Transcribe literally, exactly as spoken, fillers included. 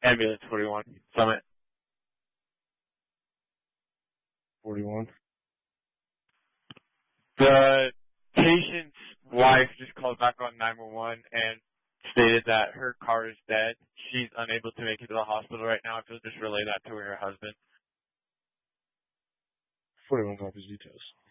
Ambulance forty-one, Summit. forty-one. The patient's wife just called back on nine one one and stated that her car is dead. She's unable to make it to the hospital right now. If you'll just relay that to her husband. forty-one copies details.